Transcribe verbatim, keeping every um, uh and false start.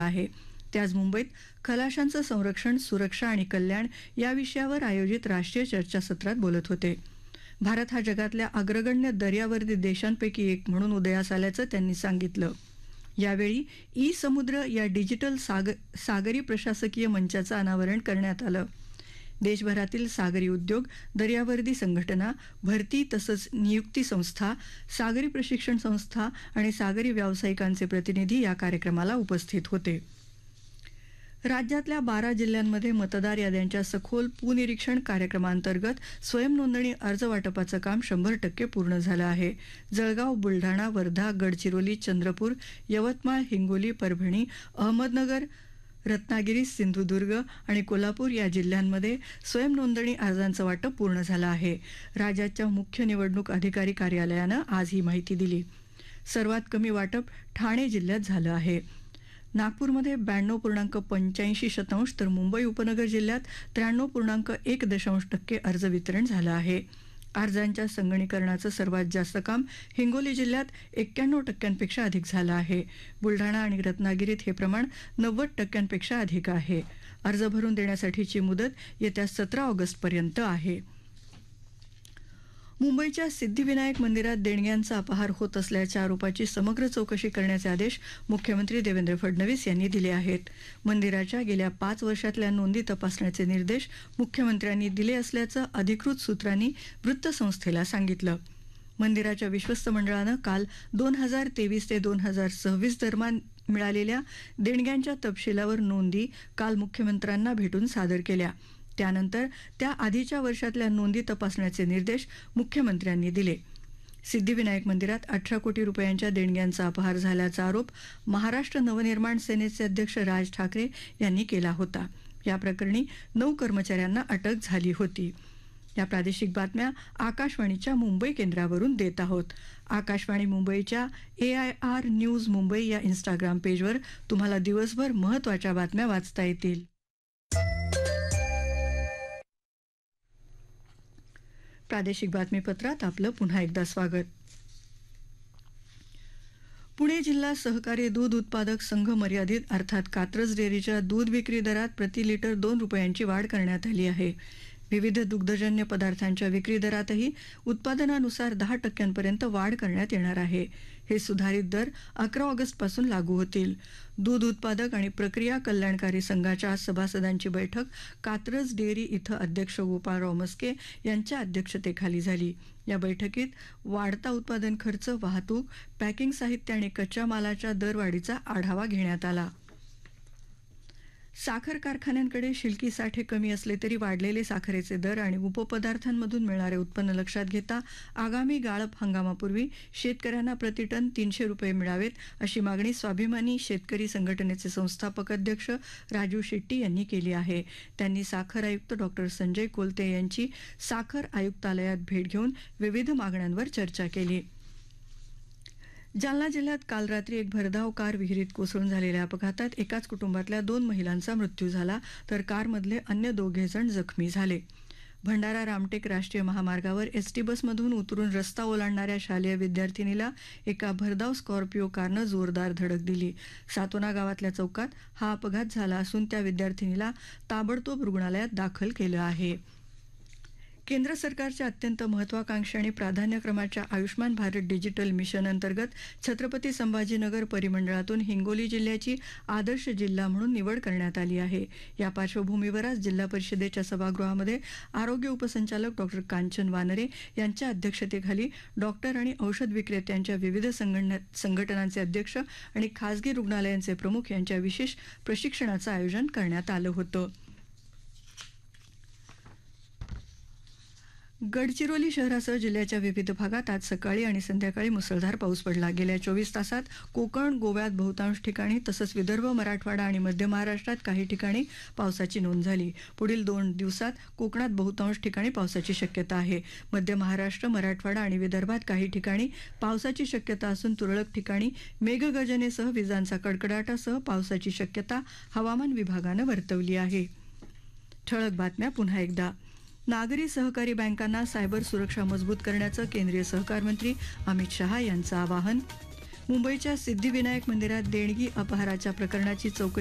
आहे. ते आज मुंबईत खलाशांचं संरक्षण, सुरक्षा आणि कल्याण या विषयावर आयोजित राष्ट्रीय चर्चासत्रात बोलत होते. भारत हा जगातल्या अग्रगण्य दर्यावर्दी देशांपैकी एक म्हणून उदयास आल्याचं त्यांनी सांगितलं. यावेळी ई समुद्र या डिजिटल साग सागरी प्रशासकीय मंचाचं अनावरण करण्यात आलं. देशभरातील सागरी उद्योग, दर्यावर्दी संघटना, भरती तसंच नियुक्ती संस्था, सागरी प्रशिक्षण संस्था आणि सागरी व्यावसायिकांचे प्रतिनिधी या कार्यक्रमाला उपस्थित होते. राज्यातल्या बारा जिल्ह्यांमध्ये मतदार याद्यांच्या सखोल पुनिरीक्षण कार्यक्रमांतर्गत स्वयंनोंदणी अर्ज वाटपाचं काम शंभर टक्के पूर्ण झालं आहे. जळगाव, बुलढाणा, वर्धा, गडचिरोली, चंद्रपूर, यवतमाळ, हिंगोली, परभणी, अहमदनगर, रत्नागिरी, सिंधुदुर्ग आणि कोल्हापूर या जिल्ह्यांमध्ये स्वयंनोंदणी अर्जांचं वाटप पूर्ण झालं आहे. राज्याच्या मुख्य निवडणूक अधिकारी कार्यालयानं आज ही माहिती दिली. सर्वात कमी वाटप ठाणे जिल्ह्यात झालं आहे. नागपूरमध्ये ब्याण्णव पूर्णांक पंच्याऐंशी शतांश तर मुंबई उपनगर जिल्ह्यात त्र्याण्णव पूर्णांक एक दशांश टक्के अर्ज वितरण झालं आहे. अर्जांच्या संगणीकरणाचं सर्वात जास्त काम हिंगोली जिल्ह्यात एक्क्याण्णव टक्क्यांपेक्षा अधिक झालं आहे. बुलढाणा आणि रत्नागिरीत हे प्रमाण नव्वद टक्क्यांपेक्षा अधिक आहे. अर्ज भरून देण्यासाठीची मुदत येत्या सतरा ऑगस्टपर्यंत आहे. मुंबईच्या सिद्धिविनायक मंदिरात देणग्यांचा अपहार होत असल्याच्या आरोपाची समग्र चौकशी करण्याचे आदेश मुख्यमंत्री देवेंद्र फडणवीस यांनी दिले आहेत. मंदिराच्या गेल्या पाच वर्षातल्या नोंदी तपासण्याचे निर्देश मुख्यमंत्र्यांनी दिले असल्याचं अधिकृत सूत्रांनी वृत्तसंस्थेला सांगितलं. मंदिराच्या विश्वस्त मंडळानं काल दोन हजार तेवीस ते दोन हजार सव्वीस दरम्यान मिळालेल्या देणग्यांच्या तपशिलावर नोंदी काल मुख्यमंत्र्यांना भेटून सादर केल्या. त्यानंतर त्या आधीच्या वर्षातल्या नोंदी तपासण्याचे निर्देश मुख्यमंत्र्यांनी दिले. सिद्धिविनायक मंदिरात अठरा कोटी रुपयांच्या देणग्यांचा अपहार झाल्याचा आरोप महाराष्ट्र नवनिर्माण सेनेचे अध्यक्ष राज ठाकरे यांनी केला होता. या प्रकरणी नऊ कर्मचाऱ्यांना अटक झाली होती. या प्रादेशिक बातम्या आकाशवाणीच्या मुंबई केंद्रावरून देत आहोत. आकाशवाणी मुंबईच्या ए आय आर न्यूज मुंबई या इंस्टाग्राम पेजवर तुम्हाला दिवसभर महत्त्वाच्या बातम्या वाचता येतील. प्रादेशिक बातमीपत्रात आपलं पुन्हा एकदा स्वागत. पुणे जिल्हा सहकारी दूध उत्पादक संघ मर्यादित अर्थात कात्रज डेअरीच्या दूध विक्री दरात प्रति लिटर दोन रुपयांची वाढ करण्यात आली आहे. विविध दुग्धजन्य पदार्थांच्या विक्री दरातही उत्पादनानुसार दहा टक्क्यांपर्यंत वाढ करण्यात येणार आहे. हे सुधारित दर अकरा ऑगस्टपासून लागू होतील. दूध उत्पादक आणि प्रक्रिया कल्याणकारी संघाच्या सभासदांची बैठक कात्रज डेअरी इथं अध्यक्ष गोपाळराव मस्के यांच्या अध्यक्षतेखाली झाली. या बैठकीत वाढता उत्पादन खर्च, वाहतूक, पॅकिंग साहित्य आणि कच्च्या मालाच्या दरवाढीचा आढावा घेण्यात आला. साखर कारखान्यांकडे शिल्की साठे कमी असले तरी वाढलेले साखरेचे दर आणि उपपदार्थांमधून मिळणारे उत्पन्न लक्षात घेता आगामी गाळप हंगामापूर्वी शेतकऱ्यांना प्रतिटन तीनशे रुपये मिळावेत अशी मागणी स्वाभिमानी शेतकरी संघटनेचे संस्थापक अध्यक्ष राजू शेट्टी यांनी केली आहे. त्यांनी साखर आयुक्त डॉक्टर संजय कोलते यांची साखर आयुक्तालयात भेट घेऊन विविध मागण्यांवर चर्चा केली. जालना जिल्ह्यात काल रात्री एक भरधाव कार विहिरीत कोसळून झालेल्या अपघातात एकाच कुटुंबातल्या दोन महिलांचा मृत्यू झाला तर कारमधले अन्य दोघे जण जखमी झाले. भंडारा रामटेक राष्ट्रीय महामार्गावर एसटी बसमधून उतरून रस्ता ओलांडणाऱ्या शालेय विद्यार्थिनीला एका भरधाव स्कॉर्पिओ कारनं जोरदार धडक दिली. सातोना गावातल्या चौकात हा अपघात झाला असून त्या विद्यार्थिनीला ताबडतोब रुग्णालयात दाखल केलं आहे. केंद्र सरकारच्या अत्यंत महत्वाकांक्षी आणि प्राधान्यक्रमाच्या आयुष्मान भारत डिजिटल मिशन अंतर्गत छत्रपती संभाजीनगर परिमंडळातून हिंगोली जिल्ह्याची आदर्श जिल्हा म्हणून निवड करण्यात आली आहे. या पार्श्वभूमीवर आज जिल्हा परिषदेच्या सभागृहामध्ये आरोग्य उपसंचालक डॉक्टर कांचन वानरे यांच्या अध्यक्षतेखाली डॉक्टर आणि औषध विक्रेत्यांच्या विविध संघटनांचे अध्यक्ष आणि खासगी रुग्णालयांचे प्रमुख यांच्या विशेष प्रशिक्षणाचं आयोजन करण्यात आलं होतं. गडचिरोली शहरासह जिल्ह्याच्या विविध भागात आज सकाळी आणि संध्याकाळी मुसळधार पाऊस पडला. गेल्या चोवीस तासात कोकण, गोव्यात बहुतांश ठिकाणी तसंच विदर्भ, मराठवाडा आणि मध्य महाराष्ट्रात काही ठिकाणी पावसाची नोंद झाली. पुढील दोन दिवसात कोकणात बहुतांश ठिकाणी पावसाची शक्यता आहे. मध्य महाराष्ट्र, मराठवाडा आणि विदर्भात काही ठिकाणी पावसाची शक्यता असून तुरळक ठिकाणी मेघगर्जनेसह विजांचा कडकडाटासह पावसाची शक्यता हवामान विभागानं वर्तवली आहे. ठळक बातम्या पुन्हा एकदा. नागरी सहकारी बँकांना सायबर सुरक्षा मजबूत करण्याचं केंद्रीय सहकार मंत्री अमित शहा यांचं आवाहन. मुंबईच्या सिद्धिविनायक मंदिरात देणगी अपहाराच्या प्रकरणाची चौकशी